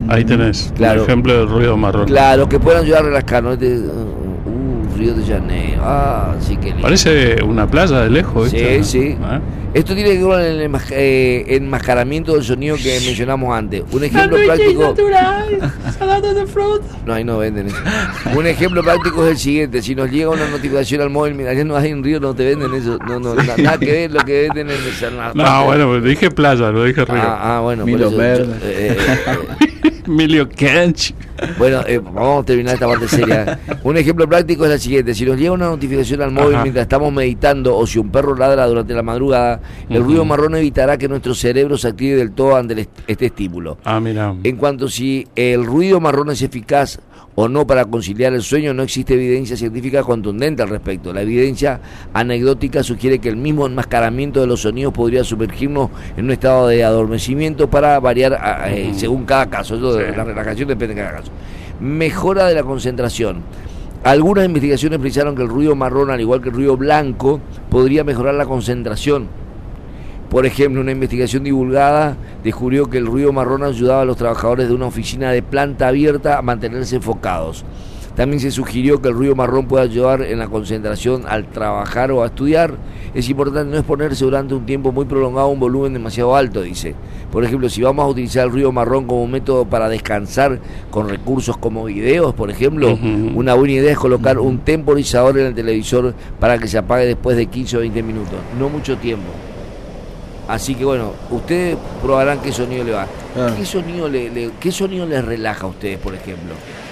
Ahí tenés Claro. un ejemplo del ruido marrón. Claro, que puedan ayudar a relajarnos. Río de Janeiro. Ah, sí, que lindo. Parece una playa de lejos, Sí, ¿viste? sí. ¿Eh? Esto tiene que ver con el enmascaramiento del sonido que mencionamos antes. Un ejemplo práctico. No, ahí no venden eso. Un ejemplo práctico es el siguiente: si nos llega una notificación al móvil, mira, ya no hay en Río, no te venden eso. Nada que ver lo que venden en el No, bueno, pues dije playa, lo dije río. bueno, Milo por eso, Emilio Kench. bueno, vamos a terminar esta parte seria. Un ejemplo práctico es el siguiente: si nos llega una notificación al móvil mientras estamos meditando, o si un perro ladra durante la madrugada, el ruido marrón evitará que nuestro cerebro se active del todo ante este estímulo. Ah, mira. En cuanto si el ruido marrón es eficaz o no para conciliar el sueño, no existe evidencia científica contundente al respecto. La evidencia anecdótica sugiere que el mismo enmascaramiento de los sonidos podría sumergirnos en un estado de adormecimiento para variar según cada caso. Eso de la relajación depende de cada caso. Mejora de la concentración. Algunas investigaciones precisaron que el ruido marrón, al igual que el ruido blanco, podría mejorar la concentración. Por ejemplo, una investigación divulgada descubrió que el ruido marrón ayudaba a los trabajadores de una oficina de planta abierta a mantenerse enfocados. También se sugirió que el ruido marrón puede ayudar en la concentración al trabajar o a estudiar. Es importante no exponerse durante un tiempo muy prolongado a un volumen demasiado alto, dice. Por ejemplo, si vamos a utilizar el ruido marrón como método para descansar con recursos como videos, por ejemplo, una buena idea es colocar un temporizador en el televisor para que se apague después de 15 o 20 minutos, no mucho tiempo. Así que bueno, ustedes probarán qué sonido le va. Claro. ¿Qué sonido les relaja a ustedes, por ejemplo?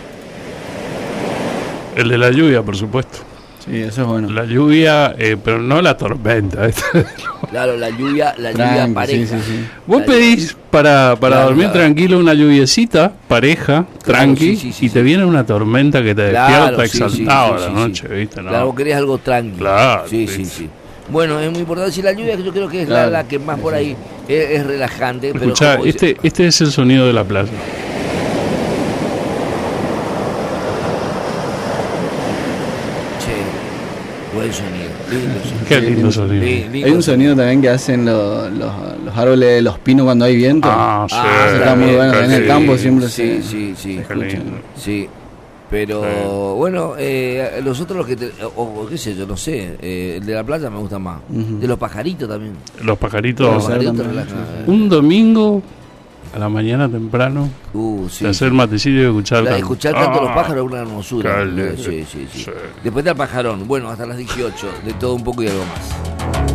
El de la lluvia, por supuesto. Sí, eso es bueno. La lluvia, pero no la tormenta. Claro, la lluvia Tranqui, pareja. sí. Vos pedís para dormir claro. tranquilo una lluviecita, pareja, tranqui, sí, y te viene una tormenta que te Claro, despierta sí, exaltado sí, a la sí, noche, sí. ¿viste? No. Claro, vos querés algo tranquilo. Claro, Sí. sí. Bueno, es muy importante. Si la lluvia, yo creo que es Claro. la que más por ahí es relajante. Escuchá, pero como dice- este es el sonido de la playa. Che, buen sonido. Lindo sonido. Qué lindo sonido. Lindo Hay un sonido también que hacen los árboles de los pinos cuando hay viento. Ah, sí. Ah, está muy bueno. En el sí, campo siempre Sí, se sí. Qué lindo. Sí. Pero Sí. bueno, los otros los que o qué sé yo, no sé, el de la playa me gusta más. De los pajaritos también. Los pajaritos. Los pajaritos te también, relajan. Un domingo a la mañana temprano, Sí. de hacer matecillo y escuchar Escuchar canto de los pájaros es una hermosura. Qué lindo. Sí. Sí. Después del pajarón. Bueno, hasta las 18, de todo un poco y algo más.